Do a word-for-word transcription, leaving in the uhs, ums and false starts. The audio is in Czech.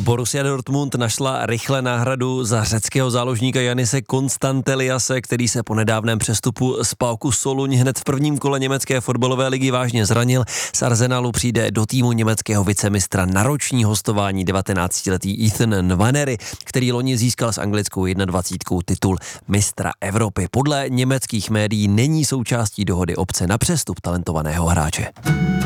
Borussia Dortmund našla rychle náhradu za řeckého záložníka Yannise Constanteliase, který se po nedávném přestupu z PAOKu Soluň hned v prvním kole německé fotbalové ligy vážně zranil. Z Arsenalu přijde do týmu německého vicemistra na roční hostování devatenáctiletý Ethan Nwanery, který loni získal s anglickou jednadvacítkou titul mistra Evropy. Podle německých médií není součástí dohody opce na přestup talentovaného hráče.